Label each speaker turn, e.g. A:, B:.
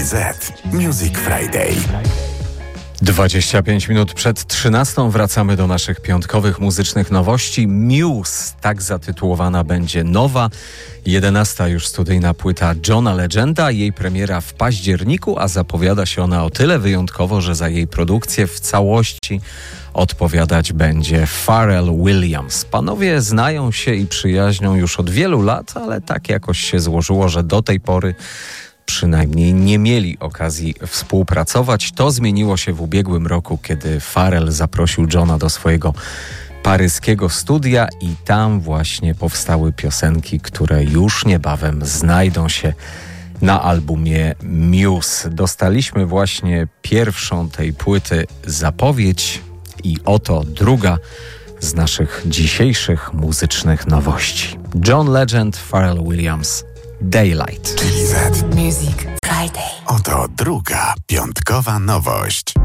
A: TVZ Music Friday.
B: 25 minut przed 13 wracamy do naszych piątkowych muzycznych nowości. Muse, tak zatytułowana będzie nowa, 11. już studyjna płyta Johna Legenda. Jej premiera w październiku, a zapowiada się ona o tyle wyjątkowo, że za jej produkcję w całości odpowiadać będzie Pharrell Williams. Panowie znają się i przyjaźnią już od wielu lat, ale tak jakoś się złożyło, że do tej pory przynajmniej nie mieli okazji współpracować. To zmieniło się w ubiegłym roku, kiedy Pharrell zaprosił Johna do swojego paryskiego studia i tam właśnie powstały piosenki, które już niebawem znajdą się na albumie Muse. Dostaliśmy właśnie pierwszą tej płyty zapowiedź i oto druga z naszych dzisiejszych muzycznych nowości. John Legend, Pharrell Williams, Daylight.
A: TVZ
C: Music Friday.
A: Oto druga piątkowa nowość.